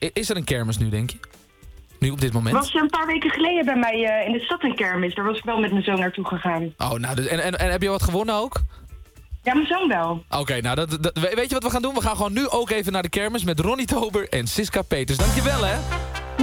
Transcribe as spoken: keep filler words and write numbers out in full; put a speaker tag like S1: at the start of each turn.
S1: I- is er een kermis nu, denk je? Nu op dit moment?
S2: Er was een paar weken geleden bij mij uh, in de stad een kermis. Daar was ik wel met mijn zoon naartoe gegaan.
S1: Oh, nou, dus, en, en, en heb je wat gewonnen ook?
S2: Ja, mijn zoon wel.
S1: Oké, okay, nou, dat, dat, weet je wat we gaan doen? We gaan gewoon nu ook even naar de kermis met Ronnie Tober en Siska Peters. Dankjewel, hè?